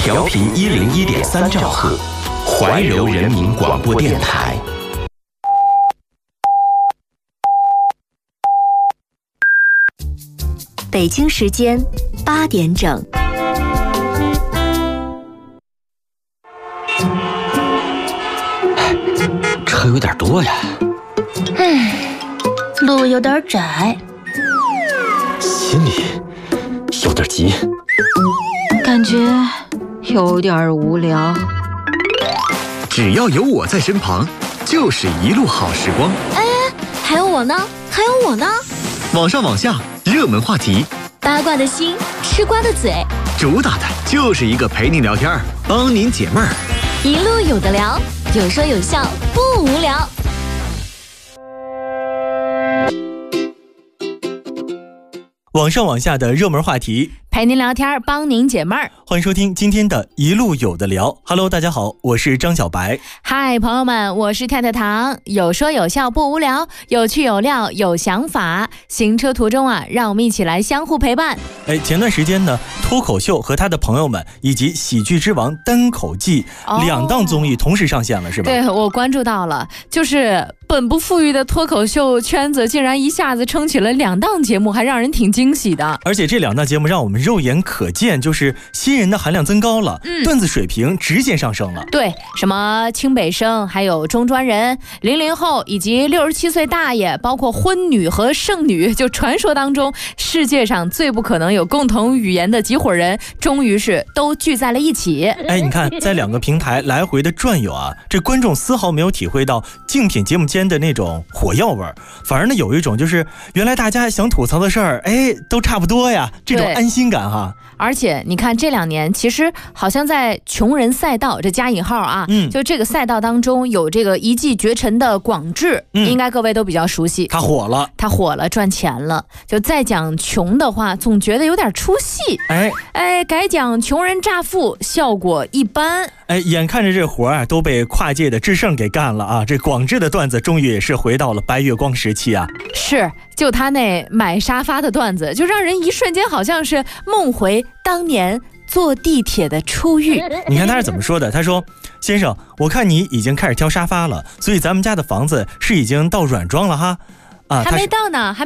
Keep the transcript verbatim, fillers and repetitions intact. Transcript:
调频一零一点三兆赫，怀柔人民广播电台。 北京时间八点整。 车有点多呀。 嗯，路有点窄， 心里有点急， 感觉有点无聊。 只要有我在身旁，就是一路好时光。 哎，还有我呢，还有我呢。 网上网下，热门话题， 八卦的心，吃瓜的嘴， 主打的就是一个陪您聊天，帮您解闷儿， 一路有的聊，有说有笑，不无聊。 网上网下的热门话题， 陪您聊天，帮您解闷儿。 欢迎收听今天的一路有的聊。Hello， 大家好，我是张小白。 嗨，朋友们，我是太太糖。有说有笑不无聊，有趣有料有想法。行车途中啊，让我们一起来相互陪伴。 哎，前段时间呢，脱口秀和他的朋友们以及喜剧之王单口季、哦、两档综艺同时上线了，是吧？ 对，我关注到了，就是本不富裕的脱口秀圈子竟然一下子撑起了两档节目，还让人挺惊喜的。 而且这两档节目让我们肉眼可见，就是新人的含量增高了，嗯，段子水平直线上升了。 对，什么清北生，还有中专人、零零后以及六十七岁大爷，包括婚女和剩女，就传说当中世界上最不可能有共同语言的几伙人，终于是都聚在了一起。 哎，你看，在两个平台来回的转悠啊，这观众丝毫没有体会到竞品节目间的那种火药味儿，反而呢有一种就是原来大家想吐槽的事儿，哎，都差不多呀，这种安心感哈。 而且你看这两年其实好像在穷人赛道，这加引号啊，嗯，就这个赛道当中有这个一骑绝尘的广智、嗯、应该各位都比较熟悉。 他火了， 他火了，赚钱了。就再讲穷的话，总觉得有点出戏。哎哎，改讲穷人乍富，效果一般。 哎，眼看着这活啊都被跨界的智胜给干了啊！这广智的段子终于也是回到了白月光时期啊。 是，就他那买沙发的段子，就让人一瞬间好像是梦回当年坐地铁的初遇。 你看他是怎么说的？他说：“先生，我看你已经开始挑沙发了，所以咱们家的房子是已经到软装了哈。”啊， 还没到呢。还